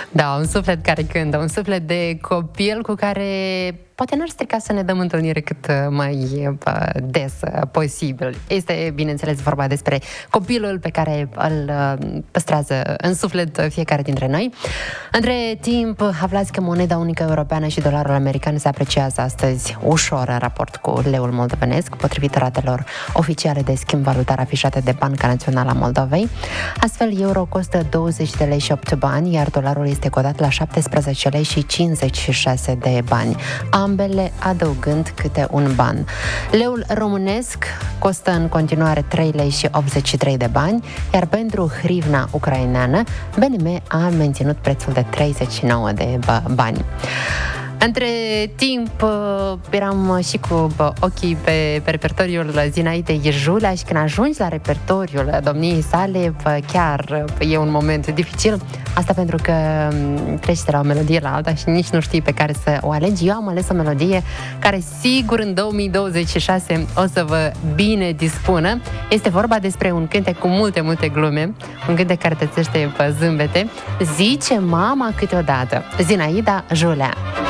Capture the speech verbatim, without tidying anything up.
Da, un suflet care cântă, un suflet de copil cu care poate n-ar strica să ne dăm întâlnire cât mai des posibil. Este, bineînțeles, vorba despre copilul pe care îl păstrează în suflet fiecare dintre noi. Între timp, aflați că moneda unică europeană și dolarul american se apreciază astăzi ușor în raport cu leul moldovenesc, potrivit ratelor oficiale de schimb valutar afișate de Banca Națională a Moldovei. Astfel, euro costă douăzeci de lei și opt bani, iar dolarul este cotat la șaptesprezece lei și cincizeci și șase de bani. Ambele adăugând câte un ban. Leul românesc costă în continuare trei lei și optzeci și trei de bani, iar pentru hrivna ucraineană, B N M a menținut prețul de treizeci și nouă de bani. Între timp, eram și cu ochii pe, pe repertoriul Zinaidei Julea și când ajungi la repertoriul domniei sale, chiar e un moment dificil. Asta pentru că treci de la o melodie la alta și nici nu știi pe care să o alegi. Eu am ales o melodie care sigur în două mii douăzeci și șase o să vă bine dispună. Este vorba despre un cântec cu multe, multe glume, un cântec care te țește pe zâmbete. Zice mama câteodată. Zinaida Julea.